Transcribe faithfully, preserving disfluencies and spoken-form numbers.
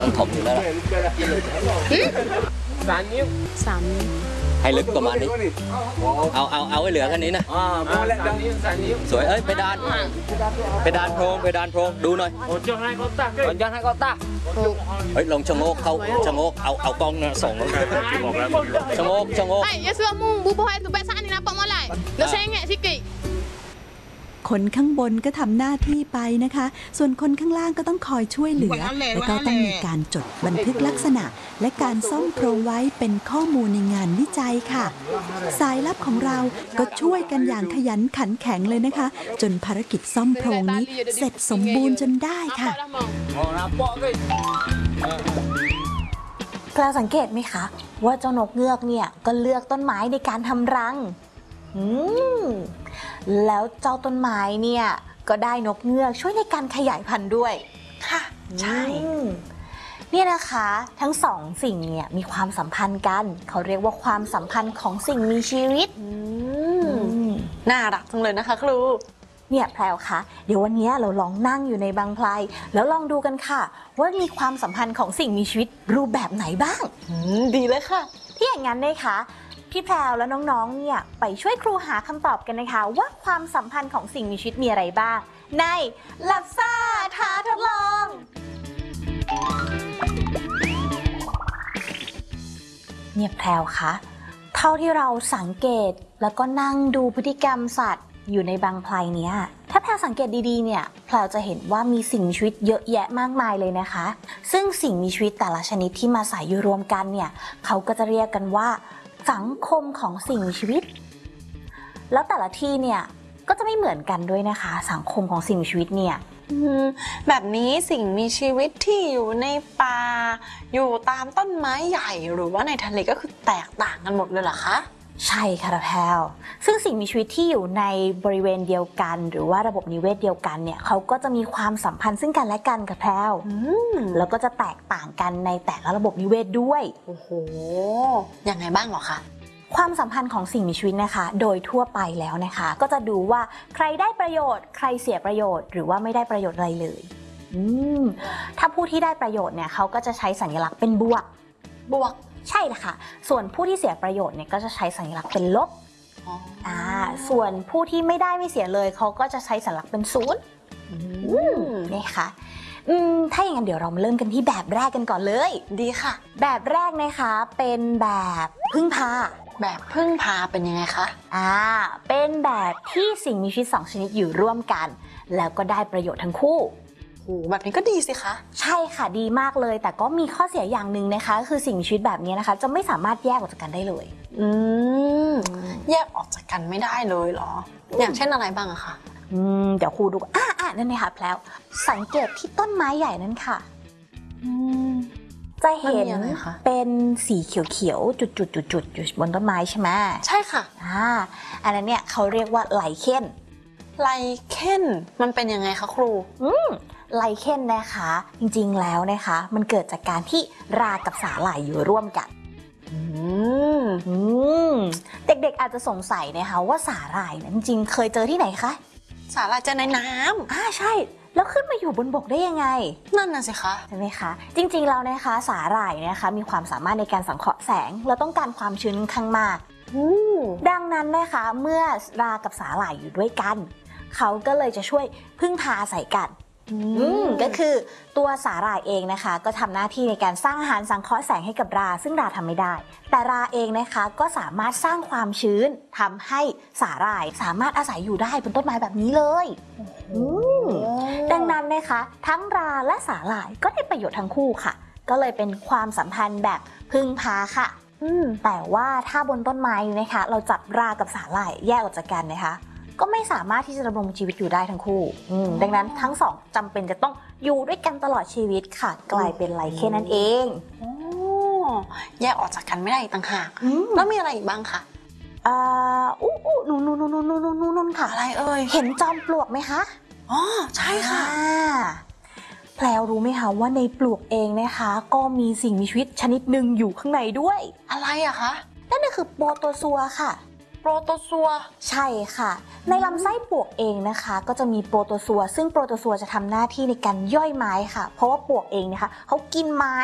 มันถมอยู่แล้วสามนิ้วสามนิ้วให้ลึกประมาณนี้เอาเอาเอาไว้เหลือแค่นี้นะสวยเอ้ยไปดานไปดานโพรงไปดานโพรงดูหน่อยย้อนให้เขาตาย้อนให้เขาตาเฮ้ยลองชะโงกเขาชะโงกเอาเอากล้องเนี่ยส่งชะโงกชะโงก Ay, ya sudah mung bubuh itu biasa ni nampak malai. Lo saya ingat sikit. คนข้างบนก็ทำหน้าที่ไปนะคะ ส่วนคนข้างล่างก็ต้องคอยช่วยเหลือ แล้วก็ต้องมีการจดบันทึกลักษณะ และการซ่อมโพรงไว้เป็นข้อมูลในงานวิจัยค่ะ สายลับของเราก็ช่วยกันอย่างขยันขันแข็งเลยนะคะ จนภารกิจซ่อมโพรงนี้เสร็จสมบูรณ์จนได้ค่ะแปลสังเกตไหมคะว่าเจ้านกเงือกเนี่ยก็เลือกต้นไม้ในการทำรังอืมแล้วเจ้าต้นไม้เนี่ยก็ได้นกเงือกช่วยในการขยายพันธุ์ด้วยค่ะใช่เนี่ยนะคะทั้งสองสิ่งเนี่ยมีความสัมพันธ์กันเขาเรียกว่าความสัมพันธ์ของสิ่งมีชีวิตน่ารักจังเลยนะคะครูเนี่ยแพรวคะเดี๋ยววันนี้เราลองนั่งอยู่ในบางไพรแล้วลองดูกันค่ะว่ามีความสัมพันธ์ของสิ่งมีชีวิตรูปแบบไหนบ้างดีเลยค่ะที่อย่างนั้นนะคะพี่แพรวและน้องๆเนี่ยไปช่วยครูหาคำตอบกันนะคะว่าความสัมพันธ์ของสิ่งมีชีวิตมีอะไรบ้างในหลับซ่าท้าทดลองเนี่ยแพรวคะเท่าที่เราสังเกตแล้วก็นั่งดูพฤติกรรมสัตว์อยู่ในบางไพรเนี้ยถ้าแพรสังเกตดีๆเนี่ยแพรจะเห็นว่ามีสิ่งมีชีวิตเยอะแยะมากมายเลยนะคะซึ่งสิ่งมีชีวิตแต่ละชนิดที่มาอาศัยอยู่รวมกันเนี่ยเขาก็จะเรียกกันว่าสังคมของสิ่งมีชีวิตแล้วแต่ละที่เนี่ยก็จะไม่เหมือนกันด้วยนะคะสังคมของสิ่งมีชีวิตเนี่ยแบบนี้สิ่งมีชีวิตที่อยู่ในป่าอยู่ตามต้นไม้ใหญ่หรือว่าในทะเลก็คือแตกต่างกันหมดเลยเหรอคะใช่ค่ะแพรซึ่งสิ่งมีชีวิตที่อยู่ในบริเวณเดียวกันหรือว่าระบบนิเวศเดียวกันเนี่ยเขาก็จะมีความสัมพันธ์ซึ่งกันและกันค่ะแพรแล้วก็จะแตกต่างกันในแต่ละระบบนิเวศด้วยโอ้โหยังไงบ้างหรอคะความสัมพันธ์ของสิ่งมีชีวิตนะคะโดยทั่วไปแล้วนะคะก็จะดูว่าใครได้ประโยชน์ใครเสียประโยชน์หรือว่าไม่ได้ประโยชน์อะไรเลยอืมถ้าผู้ที่ได้ประโยชน์เนี่ยเขาก็จะใช้สัญลักษณ์เป็นบวกบวกใช่ละค่ะส่วนผู้ที่เสียประโยชน์เนี่ยก็จะใช้สัญลักษณ์เป็นลบอ่าส่วนผู้ที่ไม่ได้ไม่เสียเลยเขาก็จะใช้สัญลักษณ์เป็นศูนย์นี่ค่ะอืมถ้าอย่างนั้นเดี๋ยวเรามาเริ่มกันที่แบบแรกกันก่อนเลยดีค่ะแบบแรกนะคะเป็นแบบพึ่งพาแบบพึ่งพาเป็นยังไงคะอ่าเป็นแบบที่สิ่งมีชีวิตสองชนิดอยู่ร่วมกันแล้วก็ได้ประโยชน์ทั้งคู่โอ้แบบนี้ก็ดีสิคะใช่ค่ะดีมากเลยแต่ก็มีข้อเสียอย่างหนึ่งนะคะคือสิ่งมีชีวิตแบบนี้นะคะจะไม่สามารถแยกออกจากกันได้เลยอืมแยกออกจากกันไม่ได้เลยเหรออย่างเช่นอะไรบ้างอะคะอืมเดี๋ยวครูดูอ่าอ่านั่นเลยค่ะแล้วสังเกตที่ต้นไม้ใหญ่นั้นค่ะอืมจะเห็นเป็นสีเขียวๆจุดๆๆๆอยู่บนต้นไม้ใช่ไหมใช่ค่ะอ่าอันนั้นเนี่ยเขาเรียกว่าไลเคนไลเคนมันเป็นยังไงคะครูอืมไลเคนนะคะจริงๆแล้วนะคะมันเกิดจากการที่รากับสาหร่ายอยู่ร่วมกันอืมอืมเด็กๆอาจจะสงสัยนะคะว่าสาหร่ายนั้นจริงๆเคยเจอที่ไหนคะสาหร่ายเจอในน้ำอ่าใช่แล้วขึ้นมาอยู่บนบกได้ยังไงนั่นน่ะสิคะใช่ไหมคะจริงๆแล้วนะคะสาหร่ายนะคะมีความสามารถในการสังเคราะห์แสงและต้องการความชื้นค่อนข้างมากดังนั้นนะคะเมื่อรากับสาหร่ายอยู่ด้วยกันเขาก็เลยจะช่วยพึ่งพาอาศัยกันก็คือตัวสาหร่ายเองนะคะก็ทำหน้าที่ในการสร้างอาหารสังเคราะห์แสงให้กับราซึ่งราทำไม่ได้แต่ราเองนะคะก็สามารถสร้างความชื้นทำให้สาหร่ายสามารถอาศัยอยู่ได้บนต้นไม้แบบนี้เลยดังนั้นนะคะทั้งราและสาหร่ายก็ได้ประโยชน์ทั้งคู่ค่ะก็เลยเป็นความสัมพันธ์แบบพึ่งพาค่ะแต่ว่าถ้าบนต้นไม้นะคะเราจับรากับสาหร่ายแยกออกจากกันนะคะก็ไม่สามารถที่จะดำรงชีวิตอยู่ได้ทั้งคู่ดังนั้นทั้งสองจำเป็นจะต้องอยู่ด้วยกันตลอดชีวิตค่ะกลายเป็นไลเคนนั่นเองแยกออกจากกันไม่ได้ต่างหากแล้วมีอะไรอีกบ้างคะอ่าอู้อู้นู่นนู่นนู่นนู่นนู่นนู่นค่ะอะไรเอ่ยเห็นจอมปลวกไหมคะอ๋อใช่ค่ะแพรวรู้ไหมคะว่าในปลวกเองนะคะก็มีสิ่งมีชีวิตชนิดหนึ่งอยู่ข้างในด้วยอะไรอะคะนั่นก็คือโปรโตซัวค่ะโปรโตซัวใช่ค่ะ ในลำไส้ปวกเองนะคะก็จะมีโปรโตซัวซึ่งโปรโตซัวจะทำหน้าที่ในการย่อยไม้ค่ะเพราะว่าปวกเองนะคะเขากินไม้